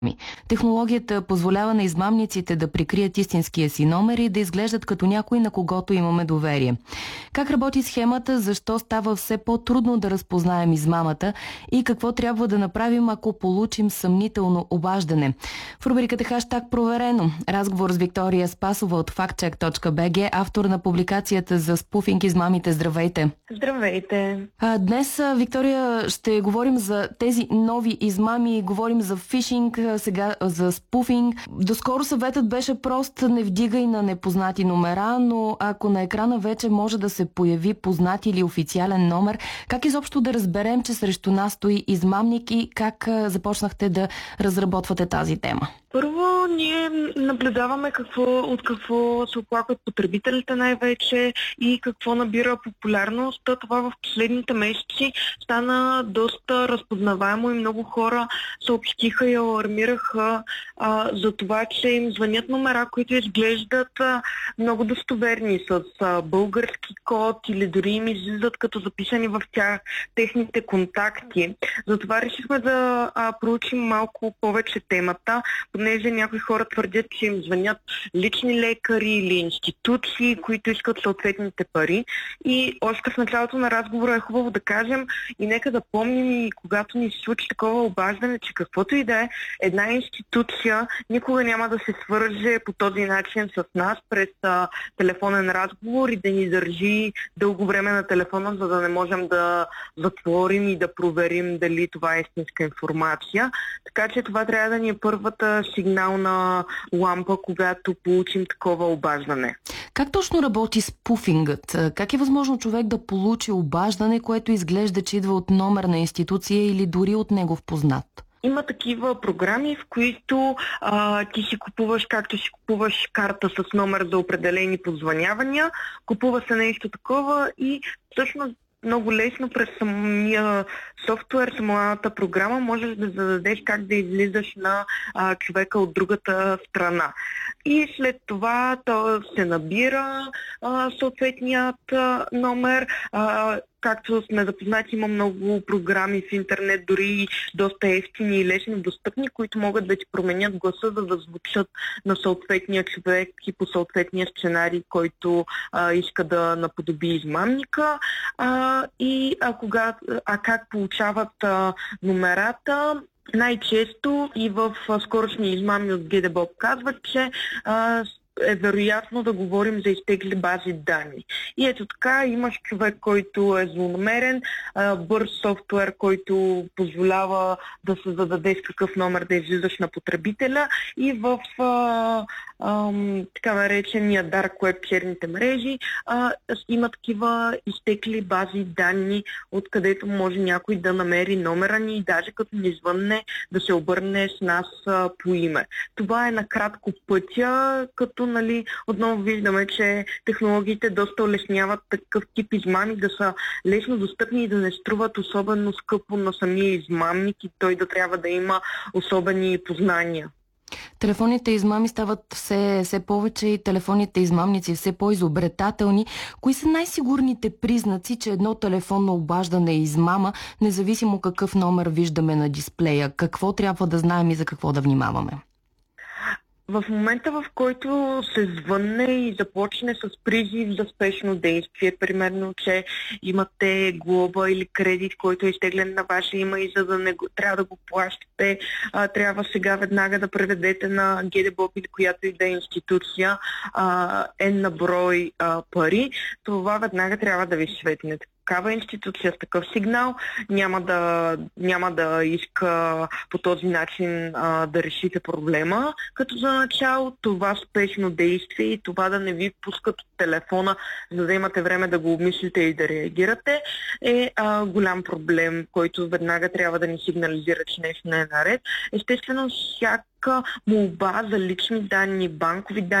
Технологията позволява на измамниците да прикрият истинския си номер и да изглеждат като някой, на когото имаме доверие. Как работи схемата, защо става все по-трудно да разпознаем измамата и какво трябва да направим, ако получим съмнително обаждане? В рубриката Хаштаг проверено. Разговор с Виктория Спасова от factcheck.bg, автор на публикацията за спуфинг измамите. Здравейте! Здравейте! Днес, Виктория, ще говорим за тези нови измами, говорим за фишинг, сега за спуфинг. Доскоро съветът беше прост: не вдигай на непознати номера, но ако на екрана вече може да се появи познат или официален номер, как изобщо да разберем, че срещу нас стои измамник и как започнахте да разработвате тази тема? Първо, ние наблюдаваме от какво се оплакват потребителите най-вече и какво набира популярност. Това в последните месеци стана доста разпознаваемо и много хора съобщиха и алармираха за това, че им звънят номера, които изглеждат много достоверни, с български код или дори им излизат като записани в тях техните контакти. Затова решихме да проучим малко повече темата, понеже някои хора твърдят, че им звънят лични лекари или институции, които искат съответните пари. И още в началото на разговора е хубаво да кажем и нека да помним, и когато ни се случи такова обаждане, че каквото и да е, една институция никога няма да се свърже по този начин с нас през телефонен разговор и да ни държи дълго време на телефона, за да не можем да затворим и да проверим дали това е истинска информация. Така че това трябва да ни е първата сигнална лампа, когато получим такова обаждане. Как точно работи спуфингът? Как е възможно човек да получи обаждане, което изглежда, че идва от номер на институция или дори от негов познат? Има такива програми, в които ти си купуваш, както си купуваш карта с номер за определени позвънявания, купува се нещо такова и всъщност много лесно през самия софтуер, самата програма можеш да зададеш как да излизаш на човека от другата страна. И след това то се набира съответният номер. Както сме запознати, има много програми в интернет, дори доста евтини и лесно достъпни, които могат да ти променят гласа, за да звучат на съответния човек и по съответния сценарий, който иска да наподоби измамника. Как получават номерата? Най-често и в скорошни измами от ГДБОП казват, че е вероятно да говорим за изтекли бази данни. И ето така имаш човек, който е злонамерен, бърз софтуер, който позволява да се зададе с какъв номер да излизаш на потребителя, и в така наречения Dark Web, черните мрежи, има такива изтекли бази данни, откъдето може някой да намери номера ни и даже като ни звънне да се обърне с нас по име. Това е накратко пътя, като отново виждаме, че технологиите доста улесняват такъв тип измами да са лесно достъпни и да не струват особено скъпо на самия измамник и той да трябва да има особени познания. Телефонните измами стават все повече и телефонните измамници все по-изобретателни. Кои са най-сигурните признаци, че едно телефонно обаждане е измама, независимо какъв номер виждаме на дисплея? Какво трябва да знаем и за какво да внимаваме? В момента, в който се звънне и започне с призив за спешно действие, примерно, че имате глоба или кредит, който е изтеглен на ваше име и за да не трябва да го плащате, трябва сега веднага да преведете на ГДБОП или която и да е институция на брой пари, това веднага трябва да ви светне. Такава институция с такъв сигнал няма да иска по този начин да решите проблема. Като за начало това спешно действие и това да не ви пускат от телефона, за да имате време да го обмислите и да реагирате, е голям проблем, който веднага трябва да ни сигнализира, че нещо не е наред. Естествено, всяка молба за лични данни, банкови данни,